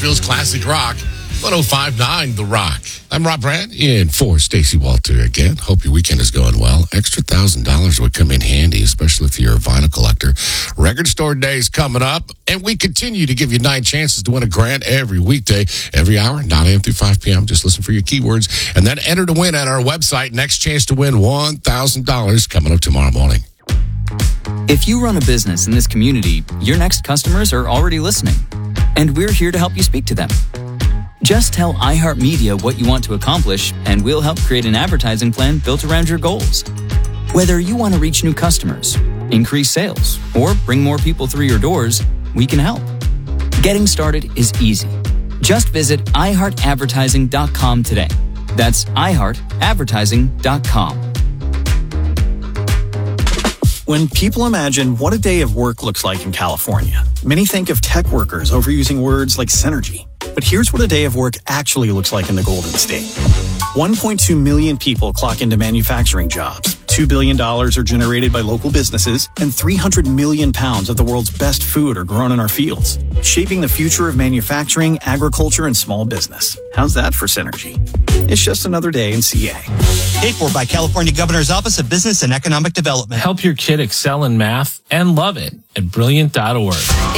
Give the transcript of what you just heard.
Nashville's classic rock. 105.9 The Rock. I'm Rob Brandt in for Stacey Walter again. Hope your weekend is going well. Extra $1,000 would come in handy, especially if you're a vinyl collector. Record Store Day is coming up, and we continue to give you 9 chances to win a grand every weekday, every hour, 9 a.m. through 5 p.m. Just listen for your keywords, and then enter to win at our website. Next chance to win $1,000 coming up tomorrow morning. If you run a business in this community, your next customers are already listening, and we're here to help you speak to them. Just tell iHeartMedia what you want to accomplish, and we'll help create an advertising plan built around your goals. Whether you want to reach new customers, increase sales, or bring more people through your doors, we can help. Getting started is easy. Just visit iHeartAdvertising.com today. That's iHeartAdvertising.com. When people imagine what a day of work looks like in California, many think of tech workers overusing words like synergy. But here's what a day of work actually looks like in the Golden State. 1.2 million people clock into manufacturing jobs. $2 billion are generated by local businesses, and 300 million pounds of the world's best food are grown in our fields, shaping the future of manufacturing, agriculture, and small business. How's that for synergy? It's just another day in CA. Paid for by California Governor's Office of Business and Economic Development. Help your kid excel in math and love it at Brilliant.org.